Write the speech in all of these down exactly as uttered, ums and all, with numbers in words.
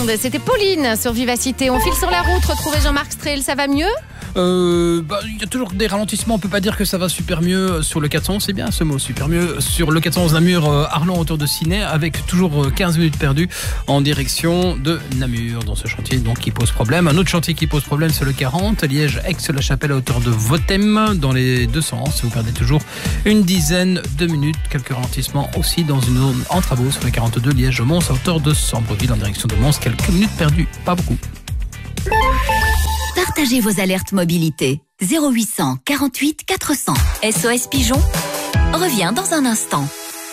monde. C'était Pauline sur Vivacité. On file sur la route, retrouver Jean-Marc Strel, ça va mieux ? Euh, bah, il y a toujours des ralentissements, on peut pas dire que ça va super mieux sur le quatre cent onze, c'est bien ce mot, super mieux. Sur le quatre cent onze Namur, euh, Arlon autour de Ciney, avec toujours quinze minutes perdues en direction de Namur, dans ce chantier donc qui pose problème. Un autre chantier qui pose problème, c'est le quarante, Liège-Aix-la-Chapelle à hauteur de Vothème, dans les deux sens. Vous perdez toujours une dizaine de minutes. Quelques ralentissements aussi dans une zone en travaux sur le quarante-deux, Liège-Mons à hauteur de Sambreville en direction de Mons. Quelques minutes perdues, pas beaucoup. Partagez vos alertes mobilité. zéro huit cent quarante-huit quatre cents. S O S Pigeon revient dans un instant.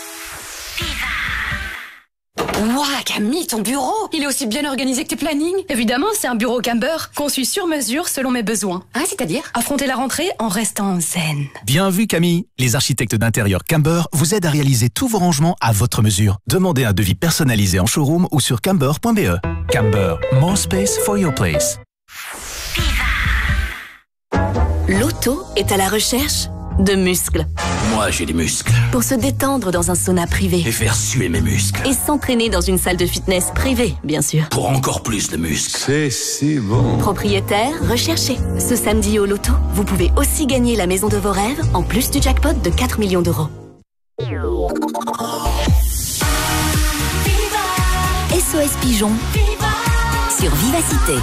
Ouah, Camille, ton bureau, il est aussi bien organisé que tes plannings. Évidemment, c'est un bureau Camber, conçu sur mesure selon mes besoins. Ah, c'est-à-dire ? Affronter la rentrée en restant zen. Bien vu, Camille. Les architectes d'intérieur Camber vous aident à réaliser tous vos rangements à votre mesure. Demandez un devis personnalisé en showroom ou sur camber point b e. Camber, more space for your place. L'auto est à la recherche de muscles. Moi, j'ai des muscles. Pour se détendre dans un sauna privé. Et faire suer mes muscles. Et s'entraîner dans une salle de fitness privée, bien sûr. Pour encore plus de muscles. C'est si bon. Propriétaire, recherché. Ce samedi au loto, vous pouvez aussi gagner la maison de vos rêves, en plus du jackpot de quatre millions d'euros. S O S Pigeon sur Vivacité.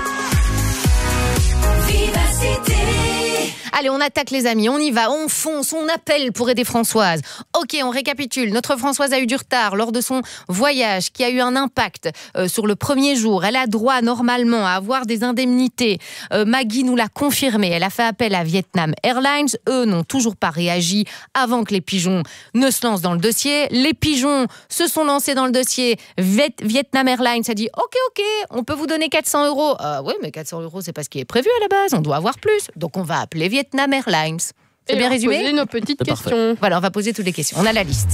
Allez, on attaque les amis, on y va, on fonce, on appelle pour aider Françoise. Ok, on récapitule. Notre Françoise a eu du retard lors de son voyage qui a eu un impact euh, sur le premier jour. Elle a droit normalement à avoir des indemnités. Euh, Maggie nous l'a confirmé. Elle a fait appel à Vietnam Airlines. Eux n'ont toujours pas réagi avant que les pigeons ne se lancent dans le dossier. Les pigeons se sont lancés dans le dossier. Viet- Vietnam Airlines a dit ok, ok, on peut vous donner quatre cents euros. Euh, oui, mais quatre cents euros, c'est pas ce qui est prévu à la base. On doit avoir plus. Donc on va appeler Vietnam Airlines. C'est Et bien on va résumé ? poser nos petites C'est questions. parfait. Voilà, on va poser toutes les questions. On a la liste.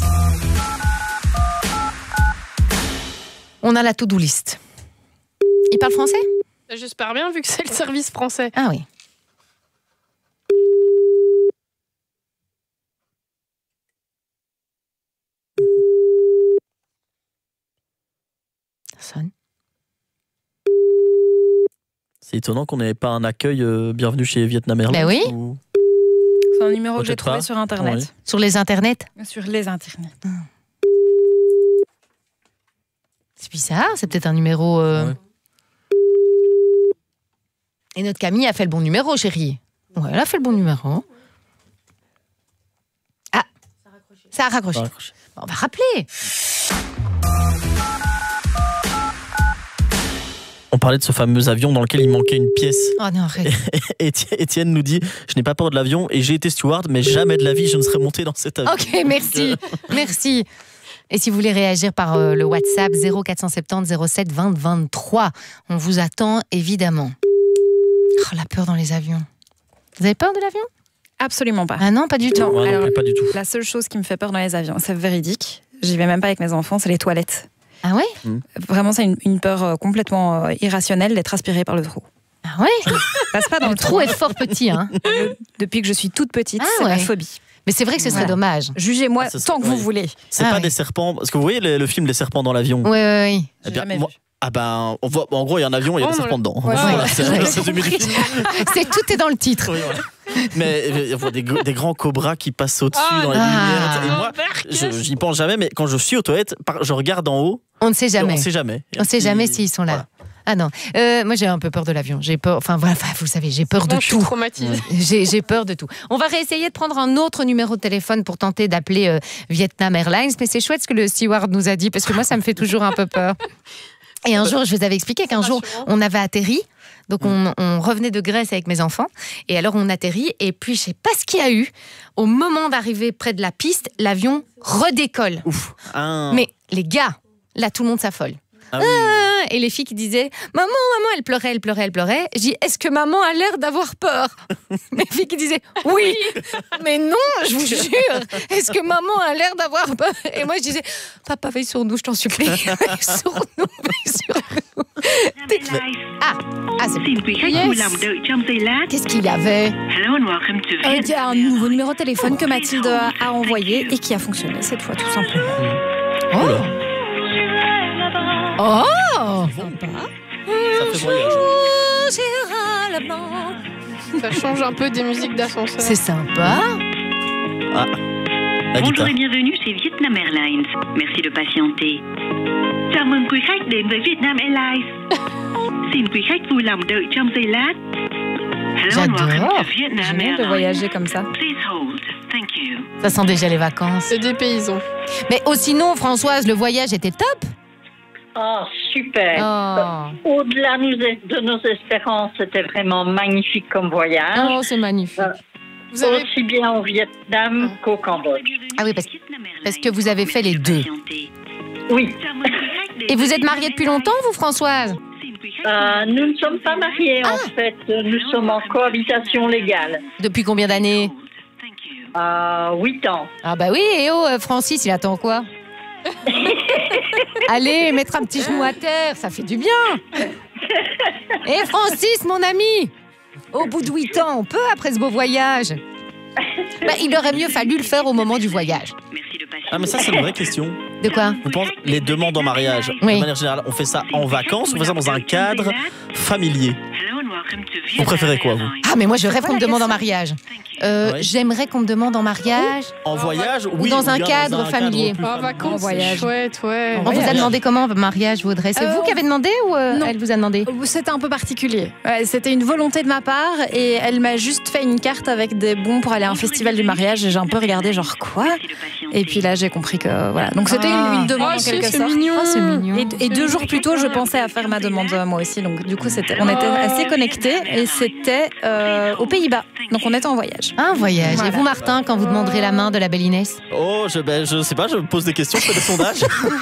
On a la to-do list. Il parle français ? J'espère bien, vu que c'est le service français. Ah oui. Ça sonne. C'est étonnant qu'on n'ait pas un accueil euh, bienvenue chez Vietnam Airlines. Ben oui. Ou... C'est un numéro que j'ai Peut-être trouvé pas. sur Internet. Oui. Sur les internets ? Sur les internets. C'est bizarre, c'est peut-être un numéro... euh, Ouais. Et notre Camille a fait le bon numéro, chérie. Ouais, elle a fait le bon numéro. Ah, ça a raccroché. Ça a raccroché. Bon, on va rappeler. On parlait de ce fameux avion dans lequel il manquait une pièce. Oh non, arrête. Et Étienne nous dit, je n'ai pas peur de l'avion et j'ai été steward, mais jamais de la vie je ne serais monté dans cet avion. Ok, merci. Merci. Et si vous voulez réagir par euh, le WhatsApp zéro quatre cent soixante-dix zéro sept vingt vingt-trois, on vous attend évidemment. Oh, la peur dans les avions. Vous avez peur de l'avion ? Absolument pas. Ah non, pas du tout. Non, Moi non alors, plus, pas du tout. la seule chose qui me fait peur dans les avions, c'est véridique. J'y vais même pas avec mes enfants, c'est les toilettes. Ah ouais ? Vraiment, c'est une, une peur euh, complètement euh, irrationnelle d'être aspirée par le trou. Ah ouais ? Je passe pas dans Le le trou est fort petit, hein. Depuis que je suis toute petite, Ah c'est ouais. ma phobie. Mais c'est vrai que ce serait Voilà. dommage. Jugez-moi Ah, ce tant serait- que vous oui. voulez. C'est Ah pas ouais. des serpents, parce que vous voyez le, le film Les serpents dans l'avion. Oui, oui, oui. Eh J'ai bien, jamais moi- vu. Ah ben, on voit, en gros, il y a un avion et il y a Oh, des on serpents le- dedans. Ouais, Voilà, ouais. c'est le résumé du film. C'est tout est dans le titre. Oui, voilà. Mais euh, il voit des, gr- des grands cobras qui passent au-dessus Ah, dans les ah. lumières. Et moi, je- j'y pense jamais, mais quand je suis aux toilettes, par- je regarde en haut. On ne sait jamais. On sait jamais. On ne sait jamais Et- s'ils sont là. voilà. Ah non. Euh, moi, j'ai un peu peur de l'avion. J'ai peur. Enfin, voilà, enfin, vous savez, j'ai peur de Bon, je suis tout. traumatisée. J'ai, j'ai peur de tout. On va réessayer de prendre un autre numéro de téléphone pour tenter d'appeler euh, Vietnam Airlines. Mais c'est chouette ce que le steward nous a dit, parce que moi, ça me fait toujours un peu peur. Et un jour, je vous avais expliqué qu'un jour, on avait atterri. Donc, on, on revenait de Grèce avec mes enfants. Et alors, on atterrit. Et puis, je sais pas ce qu'il y a eu. Au moment d'arriver près de la piste, l'avion redécolle. Ouf. Ah. Mais les gars, là, tout le monde s'affole. Ah oui. Ah, et les filles qui disaient maman, maman, elle pleurait, elle pleurait, elle pleurait. Je dis est-ce que maman a l'air d'avoir peur? Les filles qui disaient oui, mais non, je vous jure. Est-ce que maman a l'air d'avoir peur? Et moi je disais papa, veille sur nous, je t'en supplie. Veille sur nous, veille sur nous. Ah, ah c'est yes. Qu'est-ce qu'il y avait? Euh, Il y a un nouveau numéro de téléphone que Mathilde a, a envoyé et qui a fonctionné cette fois tout simplement. Oh. Oh. pas. Ça fait voyage. Ça change un peu des musiques d'ascenseur. C'est sympa. Ah, la Bonjour guitare. et bienvenue chez Vietnam Airlines. Merci de patienter. Chào mừng quý khách đến với Vietnam Airlines. Xin quý khách vui lòng đợi trong giây lát. Hello and welcome J'adore. to Vietnam Génial de Airlines. voyager comme ça. Please hold. Thank you. Ça sent déjà les vacances. C'est des paysans. Mais oh, sinon, Françoise, le voyage était top. Oh, super. Oh. Au-delà nous- de nos espérances, c'était vraiment magnifique comme voyage. Oh, c'est magnifique. Euh, Vous avez- Aussi bien au Vietnam qu'au Cambodge. Ah oui, parce, parce que vous avez fait les deux. Oui. Et vous êtes mariée depuis longtemps, vous, Françoise? Euh, nous ne sommes pas mariés, en fait. Nous sommes en cohabitation légale. Depuis combien d'années? Euh, huit ans. Ah bah oui, et oh, euh, Francis, il attend quoi? Allez, mettre un petit genou à terre, ça fait du bien. Et Francis, mon ami, au bout de huit ans, on peut après ce beau voyage? Bah, il aurait mieux fallu le faire au moment du voyage. Ah, mais ça, c'est une vraie question. De quoi? Vous pensez, les demandes en mariage, Oui. de manière générale, on fait ça en vacances ou on fait ça dans un cadre familier? Vous préférez quoi, vous? Ah, mais moi, je rêve qu'on me demande en mariage. Euh, Ouais. J'aimerais qu'on me demande en mariage. En voyage, Ou oui. dans un bien cadre dans un familier. plus En familier. vacances, En voyage. c'est chouette, ouais. En On vous a voyage. demandé comment mariage, Vaudrey? C'est Euh, vous qui avez demandé ou euh, non. elle vous a demandé? C'était un peu particulier. Ouais, c'était une volonté de ma part et elle m'a juste fait une carte avec des bons pour aller à un festival du mariage et j'ai un peu regardé genre quoi? Et puis là j'ai compris que voilà. Donc c'était Ah. une, une demande Oh, en si, quelque c'est sorte. mignon. Oh, c'est mignon. Et, et deux jours plus tôt, je pensais à faire ma demande euh, moi aussi. Donc du coup, c'était, on était assez connectés et c'était euh, aux Pays-Bas. Donc on était en voyage. Un voyage. Voilà. Et vous, Martin, quand vous demanderez la main de la belle Inès? Oh, je, ben, je sais pas, je me pose des questions, je fais des sondages.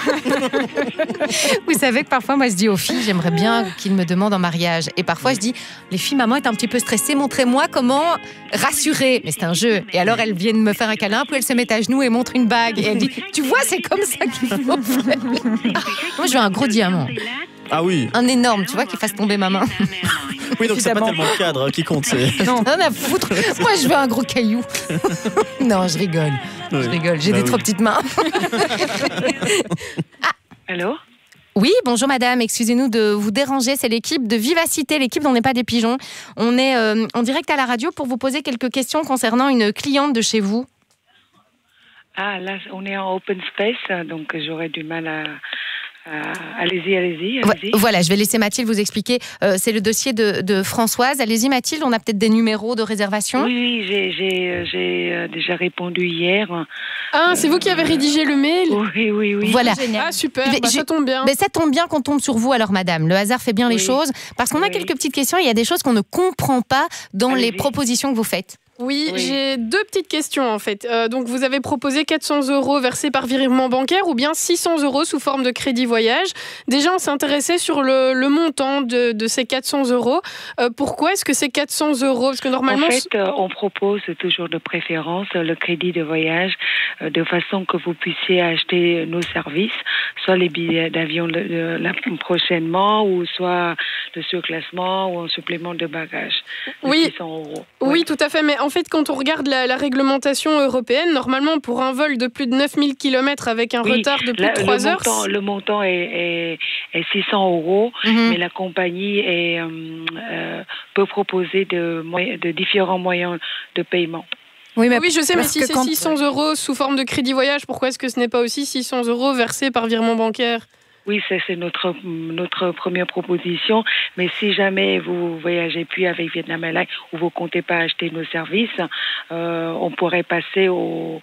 Vous savez que parfois, moi, je dis aux filles, j'aimerais bien qu'ils me demandent en mariage. Et parfois, je dis, les filles, maman est un petit peu stressée, montrez-moi comment rassurer. Mais c'est un jeu. Et alors, elles viennent me faire un câlin, puis elles se mettent à genoux et montrent une bague. Et elle dit, tu vois, c'est comme ça qu'il faut faire. Moi, je veux un gros diamant. Ah oui. Un énorme, tu vois, qui fasse tomber ma main. Oui, donc c'est pas Évidemment. tellement le cadre qui compte. C'est... Non, rien à foutre. Moi, je veux un gros caillou. Non, je rigole. Je Oui. rigole. J'ai Bah des oui. trop petites mains. Allô? Oui, bonjour madame, excusez-nous de vous déranger, c'est l'équipe de Vivacité, l'équipe d'On n'est pas des pigeons. On est euh, en direct à la radio pour vous poser quelques questions concernant une cliente de chez vous. Ah, là, on est en open space, donc j'aurais du mal à... à- Allez-y, allez-y, allez-y. Voilà, je vais laisser Mathilde vous expliquer. Euh, c'est le dossier de, de Françoise. Allez-y Mathilde, on a peut-être des numéros de réservation. Oui, oui, j'ai, j'ai, euh, j'ai euh, déjà répondu hier. Ah, c'est vous qui avez rédigé le mail? Oui, oui, oui. Voilà. Ah, super, Mais bah, je- ça tombe bien. Mais ça tombe bien qu'on tombe sur vous alors madame. Le hasard fait bien les Oui. choses. Parce qu'on a Oui. quelques petites questions. Il y a des choses qu'on ne comprend pas dans les Allez-y. propositions que vous faites. Oui, j'ai deux petites questions en fait. Euh, donc vous avez proposé quatre cents euros versés par virement bancaire ou bien six cents euros sous forme de crédit voyage. Déjà, on s'intéressait sur le, le montant de, de ces quatre cents euros. Euh, pourquoi est-ce que c'est quatre cents euros? Parce que normalement... En fait, euh, on propose toujours de préférence euh, le crédit de voyage euh, de façon que vous puissiez acheter nos services, soit les billets d'avion le- le- la- prochainement, ou soit le surclassement ou un supplément de bagages. de Oui. six cents euros. Oui, tout à fait. Mais en fait, quand on regarde la, la réglementation européenne, normalement, pour un vol de plus de neuf mille kilomètres avec un Oui, retard de plus la- de trois le heures... montant, le montant est, est, est six cents euros, Mhm. mais la compagnie est, euh, euh, peut proposer de, moyens- de différents moyens de paiement. Oui, mais oui, je sais, mais parce si que c'est quand- six cents euros sous forme de crédit voyage, pourquoi est-ce que ce n'est pas aussi six cents euros versés par virement bancaire? Oui, c'est c'est notre, notre première proposition. Mais si jamais vous voyagez plus avec Vietnam Airlines ou vous comptez pas acheter nos services, euh, on pourrait passer au,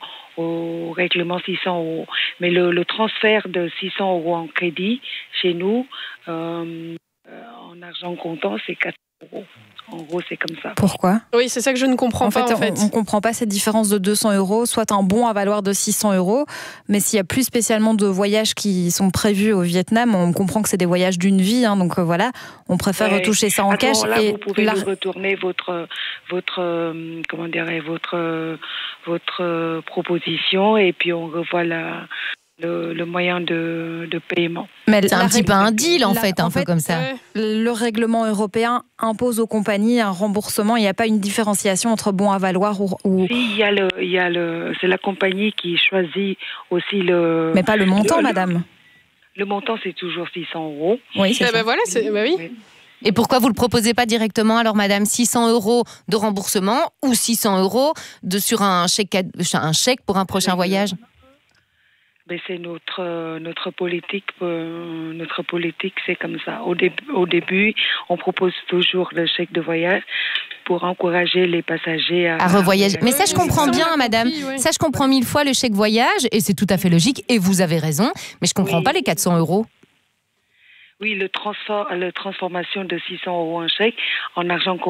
au règlement six cents euros. Mais le, le transfert de six cents euros en crédit chez nous, euh, euh, en argent comptant, c'est quatre cents euros. En gros, c'est comme ça. Pourquoi? Oui, c'est ça que je ne comprends En pas, fait, en fait. on ne comprend pas cette différence de deux cents euros, soit un bon à valoir de six cents euros, mais s'il y a plus spécialement de voyages qui sont prévus au Vietnam, on comprend que c'est des voyages d'une vie, hein, donc euh, voilà, on préfère Ouais. toucher ça en À ce cash. moment-là, Et vous pouvez la- nous retourner votre, votre, euh, comment dirais, votre, euh, votre euh, proposition, et puis on revoit la, le, le moyen de, de paiement. Mais C'est un la petit règle- peu un deal en la- fait, un peu comme ça. Le règlement européen impose aux compagnies un remboursement. Il n'y a pas une différenciation entre bon à valoir ou. ou- Si, il y a le, il y a le, c'est la compagnie qui choisit aussi le. Mais pas le montant, le- madame. Le montant, c'est toujours six cents euros. Oui, c'est bah, bah voilà, c'est, bah oui. Oui. Et pourquoi vous ne le proposez pas directement, alors madame, six cents euros de remboursement ou six cents euros de, sur un chèque, un chèque pour un prochain voyage? Mais c'est notre, notre politique, euh, notre politique, c'est comme ça. Au, dé, au début, on propose toujours le chèque de voyage pour encourager les passagers à, à revoyager. Mais ça, je comprends ça, bien, on a madame. compris, ouais. Ça, je comprends mille fois le chèque voyage, et c'est tout à fait logique, et vous avez raison, mais je comprends Oui. pas les quatre cents euros. Oui, le transfert, la transformation de six cents euros en chèque en argent